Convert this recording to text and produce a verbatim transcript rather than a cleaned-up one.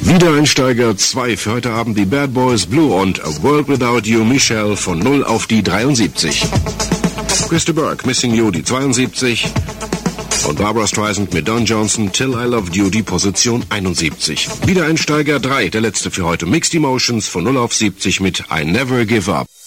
Wiedereinsteiger zwei für heute Abend die Bad Boys Blue und A World Without You Michelle von null auf die dreiundsiebzig. Christa Burke, Missing You, die zweiundsiebzig. Und Barbara Streisand mit Don Johnson, Till I Loved You, die Position einundsiebzig. Wiedereinsteiger drei, der letzte für heute. Mixed Emotions von null auf siebzig mit I Never Give Up.